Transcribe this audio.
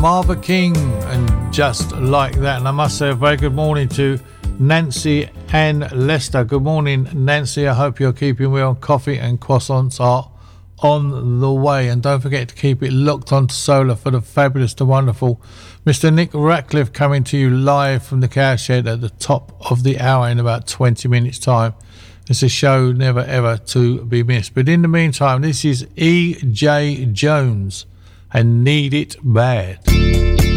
Marva King and Just Like That. And I must say a very good morning to Nancy and Lester. Good morning, Nancy. I hope you're keeping well. Coffee and croissants are on the way. And don't forget to keep it locked onto Solar for the fabulous, the wonderful Mr. Nick Ratcliffe coming to you live from the Cowshed at the top of the hour in about 20 minutes' time. It's a show never ever to be missed. But in the meantime, this is E.J. Jones and Need It Bad.